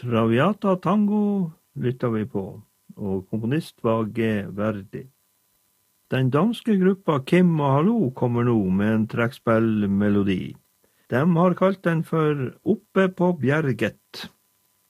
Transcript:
Traviata Tango lyttet vi på, og komponist var G. Verdi. Den danske gruppa Kim og Hallo kommer nå med en trekkspillmelodi. De har kalt den for Oppe på Bjerget.